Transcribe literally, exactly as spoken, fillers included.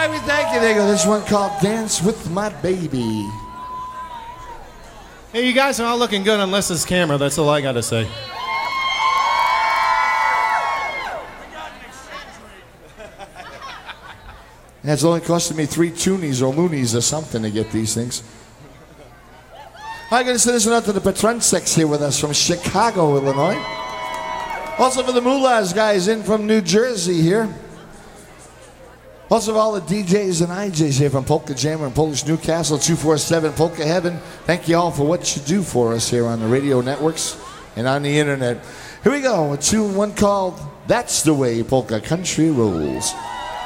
right, we thank you. There you go. This one called Dance With My Baby. Hey, you guys are not looking good unless it's camera. That's all I got to say. It's only costing me three toonies or moonies or something to get these things. I'm going to send this one out to the Petrensecs here with us from Chicago, Illinois. Also for the Moolahs guys in from New Jersey here. Also, all the D Js and I Js here from Polka Jammer and Polish Newcastle, two four seven Polka Heaven. Thank you all for what you do for us here on the radio networks and on the internet. Here we go, a tune one called That's the Way Polka Country Rolls.